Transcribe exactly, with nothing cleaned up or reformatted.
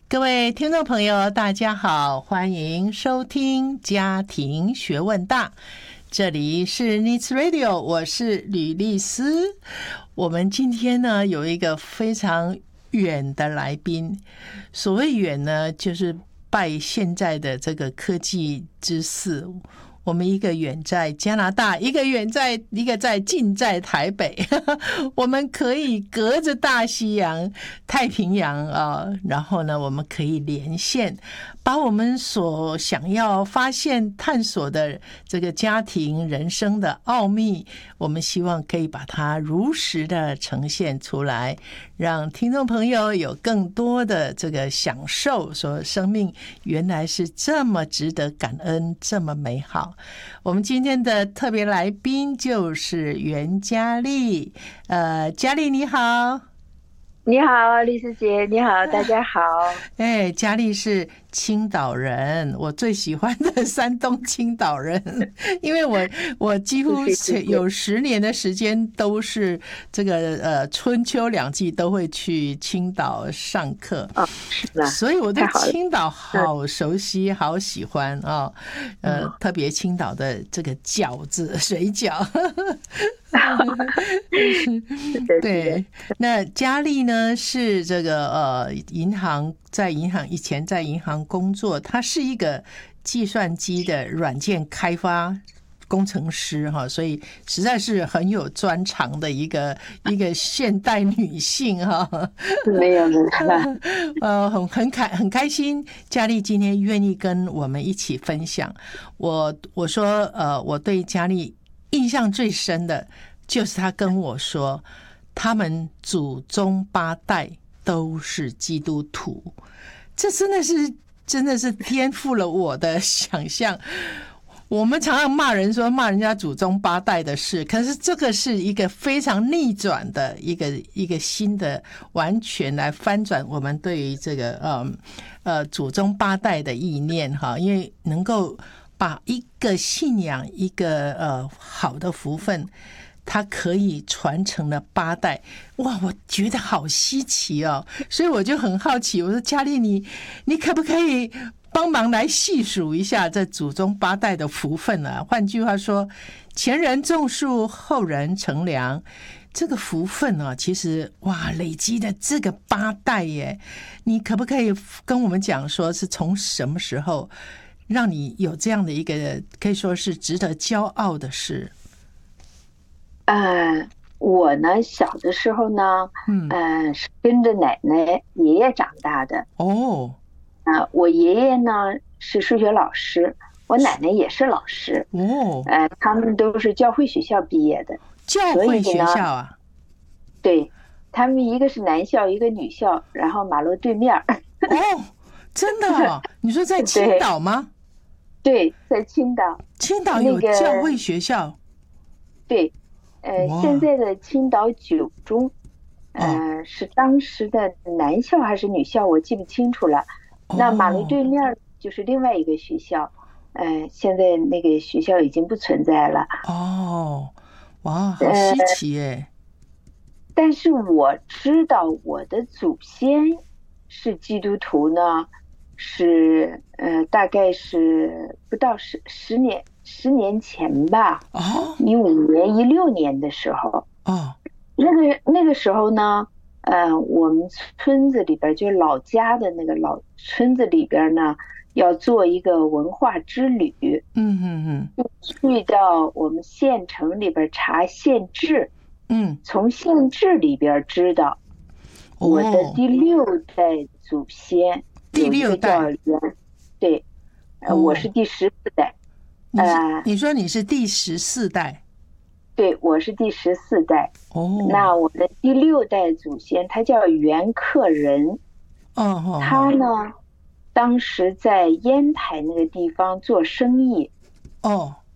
各位听众朋友大家好，欢迎收听家庭学问大，这里是 Needs Radio， 我是吕丽丝。我们今天呢有一个非常远的来宾，所谓远呢就是拜现在的这个科技之赐，我们一个远在加拿大，一个远在一个在近在台北我们可以隔着大西洋太平洋啊，然后呢我们可以连线，把我们所想要发现探索的这个家庭人生的奥秘，我们希望可以把它如实的呈现出来，让听众朋友有更多的这个享受，说生命原来是这么值得感恩，这么美好。我们今天的特别来宾就是袁嘉丽，呃，嘉丽你好。 你好，丽丝姐，你好，大家好。 哎，嘉丽是青岛人，我最喜欢的山东青岛人，因为我我几乎有十年的时间都是这个呃春秋两季都会去青岛上课， 哦，是吧？ 所以我对青岛好熟悉，好喜欢啊、哦，呃，嗯、特别青岛的这个饺子、水饺。对，那嘉丽呢是这个呃银行，在银行以前在银行工作，她是一个计算机的软件开发工程师哈，所以实在是很有专长的一个一个现代女性哈。 没有没有， 呃，很很开很开心，嘉丽今天愿意跟我们一起分享。我我说呃，我对嘉丽印象最深的就是她跟我说，他们祖宗八代都是基督徒，这真的是真的是颠覆了我的想象。我们常常骂人说骂人家祖宗八代的事，可是这个是一个非常逆转的一个一个新的，完全来翻转我们对于这个呃呃祖宗八代的意念哈，因为能够把一个信仰一个呃好的福分，它可以传承了八代，哇，我觉得好稀奇哦，所以我就很好奇，我说嘉丽，你你可不可以帮忙来细数一下这祖宗八代的福分啊？换句话说，前人种树，后人乘凉，这个福分啊，其实哇，累积的这个八代耶，你可不可以跟我们讲说，是从什么时候让你有这样的一个可以说是值得骄傲的事？ 呃，我呢，小的时候呢，嗯、呃，是跟着奶奶、爷爷长大的。 哦， 啊、呃，我爷爷呢是数学老师，我奶奶也是老师。 哦， 呃，他们都是教会学校毕业的。 教会学校啊？ 对，他们一个是男校，一个女校，然后马路对面。 哦，真的哦？你说在青岛吗？ 对，在青岛。 青岛有教会学校？那個、 对。呃，现在的青岛九中，呃，是当时的男校还是女校，我记不清楚了。那马路对面就是另外一个学校，呃，现在那个学校已经不存在了。 哦，哇，好稀奇耶！ 呃、但是我知道我的祖先是基督徒呢，是呃，大概是不到十十年。十年前吧， 哦， 一五年、一六年的时候， 哦， 那个那个时候呢，呃，我们村子里边就老家的那个老村子里边呢，要做一个文化之旅， 嗯嗯嗯，去到我们县城里边查县志， 嗯， 从县志里边知道我的第六代祖先， 第六代， 对，呃，我是第十四代。 你你说你是第十四代？ 对，我是第十四代。 哦， 那我的第六代祖先他叫袁克仁。 哦， 他呢，当时在烟台那个地方做生意。 哦，